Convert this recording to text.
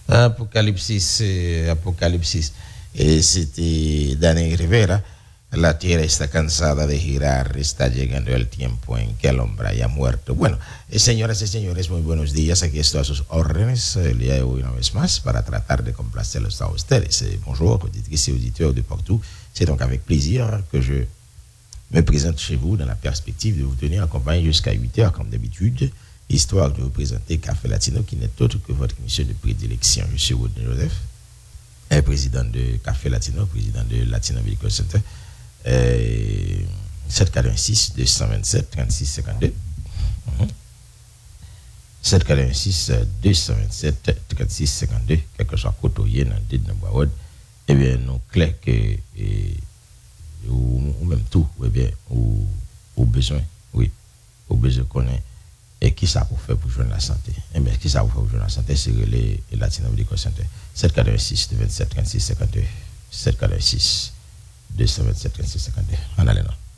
Apocalipsis. Daniel Rivera. La tierra está cansada de girar, está llegando el tiempo en que el hombre haya muerto. Bueno, señoras y señores, muy buenos días. Aquí estoy a sus órdenes el día de hoy una vez más para tratar de complacerlos a ustedes. Bonjour, auditrices et auditeurs de partout. C'est donc avec plaisir que je me présente chez vous dans la perspective de vous tenir accompagné jusqu'à 8 heures comme d'habitude, histoire de vous présenter Café Latino qui n'est autre que votre émission de prédilection. Je suis Rodney Joseph, président de Café Latino, président de Latino Medical Center. 786 227 36 52 786 227 36 52 quelque soit côté dans deux dans et bien nous clair que ou même tout ou bien ou besoin au besoin connaît et qui ça pour faire pour joindre la santé et bien qui ça pour faire pour joindre la santé c'est les Latino Medical Center 786 227 36 52 786 227 36 52 en allant